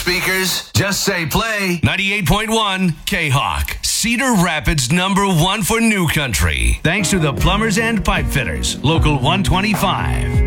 speakers? Just say play. 98.1 K-Hawk. Cedar Rapids #1 for new country. Thanks to the Plumbers and Pipe Fitters. Local 125.